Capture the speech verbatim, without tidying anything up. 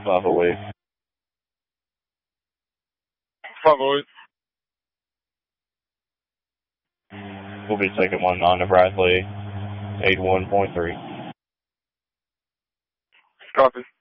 five oh eight. five oh eight. We'll be taking one on to Bradley, eighty-one point three. Copy.